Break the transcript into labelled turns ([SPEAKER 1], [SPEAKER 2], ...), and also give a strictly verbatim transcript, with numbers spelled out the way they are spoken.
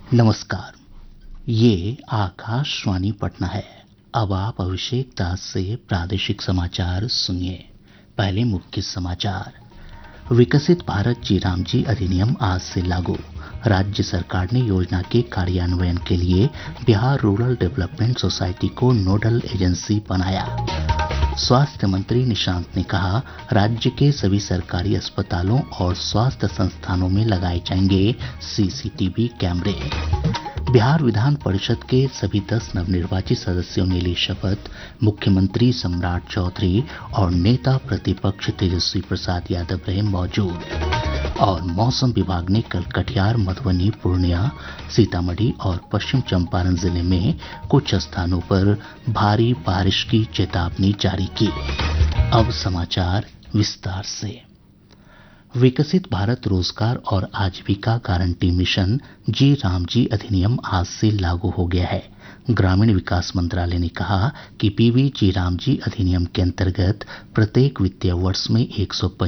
[SPEAKER 1] नमस्कार। ये आकाशवाणी पटना है। अब आप अभिषेक दास से प्रादेशिक समाचार सुनिए। पहले मुख्य समाचार। विकसित भारत जी राम जी अधिनियम आज से लागू। राज्य सरकार ने योजना के कार्यान्वयन के लिए बिहार रूरल डेवलपमेंट सोसाइटी को नोडल एजेंसी बनाया। स्वास्थ्य मंत्री निशांत ने कहा, राज्य के सभी सरकारी अस्पतालों और स्वास्थ्य संस्थानों में लगाए जाएंगे सीसीटीवी कैमरे। बिहार विधान परिषद के सभी दस नवनिर्वाचित सदस्यों ने ली शपथ। मुख्यमंत्री सम्राट चौधरी और नेता प्रतिपक्ष तेजस्वी प्रसाद यादव रहे मौजूद। और मौसम विभाग ने कल कटिहार, मधुबनी, पूर्णिया, सीतामढ़ी और पश्चिम चंपारण जिले में कुछ स्थानों पर भारी बारिश की चेतावनी जारी की। अब समाचार विस्तार से। विकसित भारत रोजगार और आजीविका गारंटी मिशन जी राम जी अधिनियम आज से लागू हो गया है। ग्रामीण विकास मंत्रालय ने कहा कि पीवी जी राम जी अधिनियम के अंतर्गत प्रत्येक वित्तीय वर्ष में एक सौ